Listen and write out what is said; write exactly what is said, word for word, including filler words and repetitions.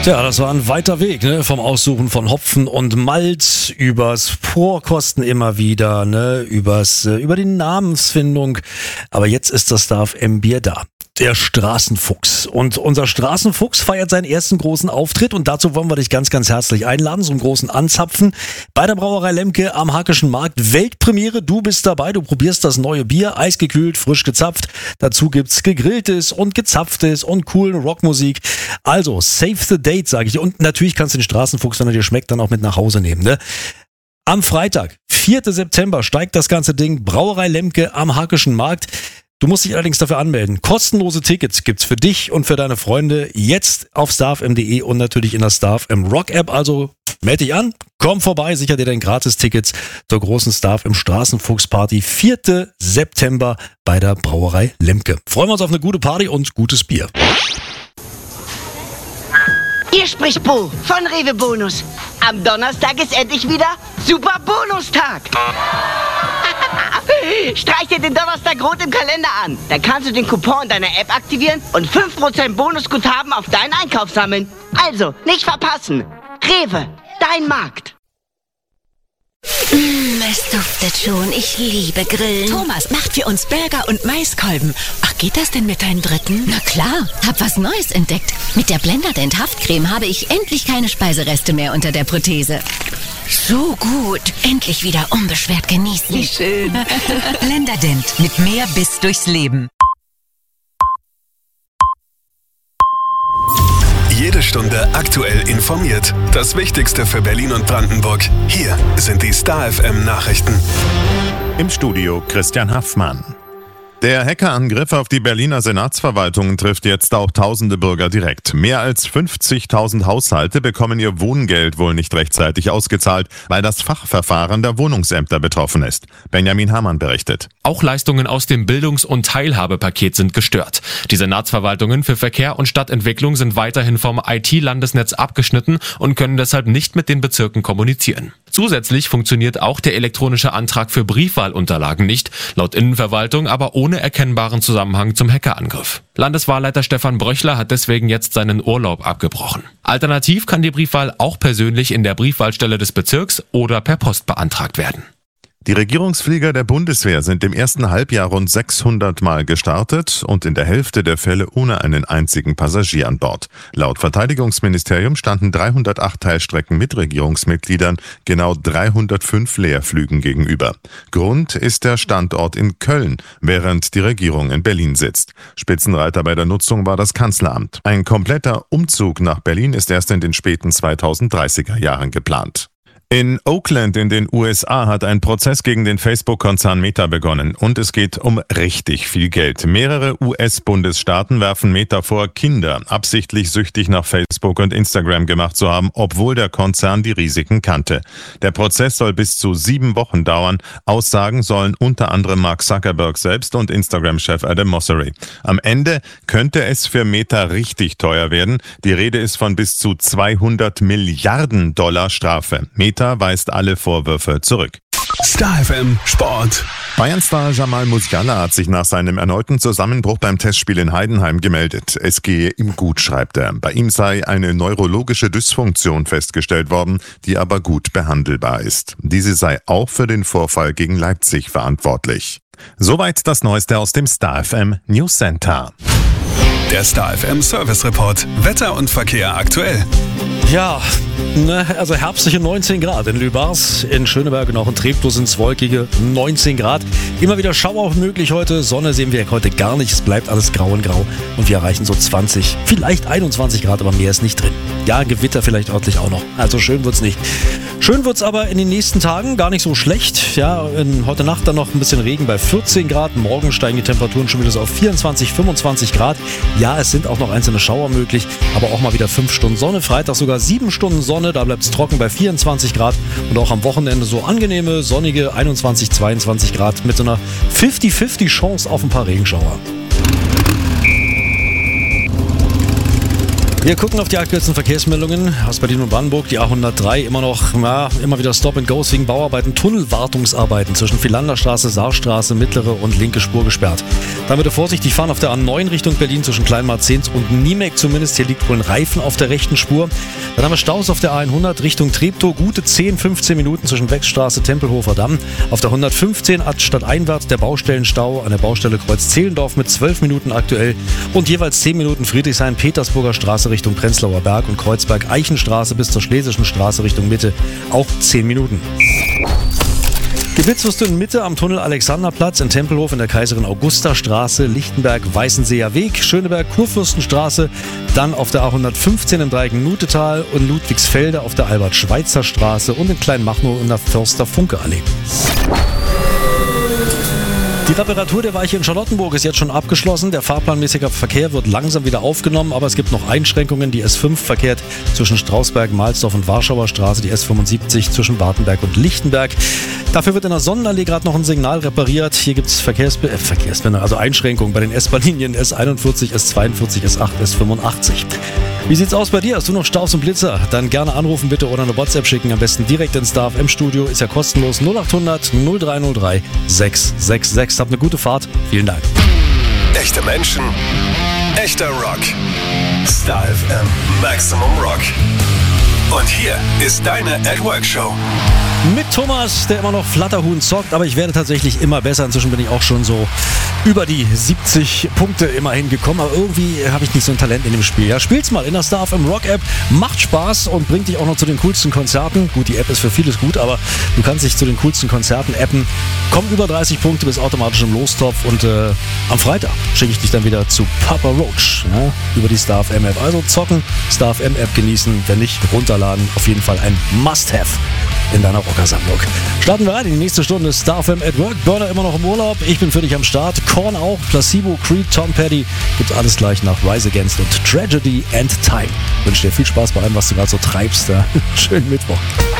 Ja, das war ein weiter Weg, ne? Vom Aussuchen von Hopfen und Malz übers Vorkosten immer wieder, ne? Übers, äh, über die Namensfindung. Aber jetzt ist das Star F M Bier da. Der Straßenfuchs. Und unser Straßenfuchs feiert seinen ersten großen Auftritt und dazu wollen wir dich ganz, ganz herzlich einladen zum großen Anzapfen bei der Brauerei Lemke am Hackischen Markt. Weltpremiere, du bist dabei, du probierst das neue Bier, eisgekühlt, frisch gezapft. Dazu gibt's gegrilltes und gezapftes und coolen Rockmusik. Also, save the date, sage ich. Und natürlich kannst du den Straßenfuchs, wenn er dir schmeckt, dann auch mit nach Hause nehmen, ne? Am Freitag, vierten September, steigt das ganze Ding. Brauerei Lemke am Hackischen Markt. Du musst dich allerdings dafür anmelden. Kostenlose Tickets gibt's für dich und für deine Freunde jetzt auf starfm punkt de und natürlich in der Star F M Rock App. Also melde dich an, komm vorbei, sicher dir dein Gratis-Tickets zur großen Star F M Straßenfuchs Party. vierten September bei der Brauerei Lemke. Freuen wir uns auf eine gute Party und gutes Bier. Hier spricht Bo von Rewe Bonus. Am Donnerstag ist endlich wieder Super Bonustag. Streich dir den Donnerstag rot im Kalender an. Dann kannst du den Coupon in deiner App aktivieren und fünf Prozent Bonusguthaben auf deinen Einkauf sammeln. Also, nicht verpassen. Rewe, dein Markt. Mm, es duftet schon. Ich liebe Grillen. Thomas macht für uns Burger und Maiskolben. Ach, geht das denn mit deinem dritten? Na klar, hab was Neues entdeckt. Mit der Blenderdent Haftcreme habe ich endlich keine Speisereste mehr unter der Prothese. So gut. Endlich wieder unbeschwert genießen. Wie schön. Blenderdent mit mehr Biss durchs Leben. Jede Stunde aktuell informiert. Das Wichtigste für Berlin und Brandenburg. Hier sind die Star F M Nachrichten. Im Studio Christian Haffmann. Der Hackerangriff auf die Berliner Senatsverwaltung trifft jetzt auch tausende Bürger direkt. Mehr als fünfzigtausend Haushalte bekommen ihr Wohngeld wohl nicht rechtzeitig ausgezahlt, weil das Fachverfahren der Wohnungsämter betroffen ist. Benjamin Hamann berichtet. Auch Leistungen aus dem Bildungs- und Teilhabepaket sind gestört. Die Senatsverwaltungen für Verkehr und Stadtentwicklung sind weiterhin vom I T-Landesnetz abgeschnitten und können deshalb nicht mit den Bezirken kommunizieren. Zusätzlich funktioniert auch der elektronische Antrag für Briefwahlunterlagen nicht, laut Innenverwaltung aber ohne erkennbaren Zusammenhang zum Hackerangriff. Landeswahlleiter Stefan Bröchler hat deswegen jetzt seinen Urlaub abgebrochen. Alternativ kann die Briefwahl auch persönlich in der Briefwahlstelle des Bezirks oder per Post beantragt werden. Die Regierungsflieger der Bundeswehr sind im ersten Halbjahr rund sechshundert Mal gestartet und in der Hälfte der Fälle ohne einen einzigen Passagier an Bord. Laut Verteidigungsministerium standen dreihundertacht Teilstrecken mit Regierungsmitgliedern genau dreihundertfünf Leerflügen gegenüber. Grund ist der Standort in Köln, während die Regierung in Berlin sitzt. Spitzenreiter bei der Nutzung war das Kanzleramt. Ein kompletter Umzug nach Berlin ist erst in den späten zweitausenddreißiger Jahren geplant. In Oakland in den U S A hat ein Prozess gegen den Facebook-Konzern Meta begonnen und es geht um richtig viel Geld. Mehrere U S-Bundesstaaten werfen Meta vor, Kinder absichtlich süchtig nach Facebook und Instagram gemacht zu haben, obwohl der Konzern die Risiken kannte. Der Prozess soll bis zu sieben Wochen dauern. Aussagen sollen unter anderem Mark Zuckerberg selbst und Instagram-Chef Adam Mosseri. Am Ende könnte es für Meta richtig teuer werden. Die Rede ist von bis zu zweihundert Milliarden Dollar Strafe. Meta weist alle Vorwürfe zurück. Star F M Sport. Bayern-Star Jamal Musiala hat sich nach seinem erneuten Zusammenbruch beim Testspiel in Heidenheim gemeldet. Es gehe ihm gut, schreibt er. Bei ihm sei eine neurologische Dysfunktion festgestellt worden, die aber gut behandelbar ist. Diese sei auch für den Vorfall gegen Leipzig verantwortlich. Soweit das Neueste aus dem Star F M News Center. Der Star F M Service Report. Wetter und Verkehr aktuell. Ja, ne, also herbstliche neunzehn Grad in Lübars, in Schöneberg und auch in Treptow sind es wolkige neunzehn Grad. Immer wieder Schauer möglich heute, Sonne sehen wir heute gar nicht, es bleibt alles grau und grau und wir erreichen so zwanzig, vielleicht einundzwanzig Grad, aber mehr ist nicht drin. Ja, Gewitter vielleicht örtlich auch noch, also schön wird's nicht. Schön wird's aber in den nächsten Tagen, gar nicht so schlecht. Ja, in, heute Nacht dann noch ein bisschen Regen bei vierzehn Grad, morgen steigen die Temperaturen schon wieder so auf vierundzwanzig, fünfundzwanzig Grad. Ja, es sind auch noch einzelne Schauer möglich, aber auch mal wieder fünf Stunden Sonne, Freitag sogar sieben Stunden Sonne, da bleibt es trocken bei vierundzwanzig Grad und auch am Wochenende so angenehme, sonnige einundzwanzig, zweiundzwanzig Grad mit so einer fünfzig fünfzig Chance auf ein paar Regenschauer. Wir gucken auf die aktuellsten Verkehrsmeldungen aus Berlin und Brandenburg. Die A hundertdrei immer noch, ja, immer wieder Stop and Goes wegen Bauarbeiten, Tunnelwartungsarbeiten zwischen Philanderstraße, Saarstraße, mittlere und linke Spur gesperrt. Dann bitte vorsichtig fahren auf der A neun Richtung Berlin zwischen Kleinmarzehns und Niemek zumindest. Hier liegt wohl ein Reifen auf der rechten Spur. Dann haben wir Staus auf der A hundert Richtung Treptow, gute zehn, fünfzehn Minuten zwischen Wechstraße, Tempelhofer Damm. Auf der hundertfünfzehn stadteinwärts der Baustellenstau an der Baustelle Kreuz Zehlendorf mit zwölf Minuten aktuell und jeweils zehn Minuten Friedrichshain, Petersburger Straße Richtung Prenzlauer Berg und Kreuzberg, Eichenstraße bis zur Schlesischen Straße Richtung Mitte, auch zehn Minuten. Geblitzt wirst du in Mitte am Tunnel Alexanderplatz, in Tempelhof in der Kaiserin Augusta Straße, Lichtenberg, Weißenseer Weg, Schöneberg, Kurfürstenstraße, dann auf der A hundertfünfzehn im Dreieck Nutetal und Ludwigsfelde auf der Albert-Schweitzer Straße und in Kleinmachnow in der Förster-Funke-Allee. Die Reparatur der Weiche in Charlottenburg ist jetzt schon abgeschlossen. Der fahrplanmäßige Verkehr wird langsam wieder aufgenommen, aber es gibt noch Einschränkungen. Die S fünf verkehrt zwischen Strausberg, Mahlsdorf und Warschauer Straße, die S fünfundsiebzig zwischen Wartenberg und Lichtenberg. Dafür wird in der Sonnenallee gerade noch ein Signal repariert. Hier gibt es Verkehrsbe- äh, Verkehrsbänder, also Einschränkungen bei den S-Bahn-Linien S einundvierzig, S zweiundvierzig, S acht, S fünfundachtzig. Wie sieht's aus bei dir? Hast du noch Staus und Blitzer? Dann gerne anrufen bitte oder eine WhatsApp schicken. Am besten direkt ins Star F M Studio. Ist ja kostenlos. null achthundert null drei null drei sechs sechs sechs. Habt eine gute Fahrt. Vielen Dank. Echte Menschen, echter Rock. Star F M Maximum Rock. Und hier ist deine At Work Show. Mit Thomas, der immer noch Flatterhuhn zockt, aber ich werde tatsächlich immer besser. Inzwischen bin ich auch schon so über die siebzig Punkte immerhin gekommen, aber irgendwie habe ich nicht so ein Talent in dem Spiel. Ja, spiel's mal in der Star F M Rock App, macht Spaß und bringt dich auch noch zu den coolsten Konzerten. Gut, die App ist für vieles gut, aber du kannst dich zu den coolsten Konzerten appen. Komm über dreißig Punkte, bist automatisch im Lostopf und äh, am Freitag schicke ich dich dann wieder zu Papa Roach, ja, über die Star F M App. Also zocken, Star F M App genießen, wenn nicht, runterladen. Auf jeden Fall ein Must-Have in deiner Rockersammlung. Starten wir rein in die nächste Stunde. Star F M at Work. Burner immer noch im Urlaub. Ich bin für dich am Start. Korn auch. Placebo, Creed, Tom Petty. Gibt's alles gleich nach Rise Against und Tragedy and Time. Ich wünsche dir viel Spaß bei allem, was du gerade so treibst. Schönen Mittwoch.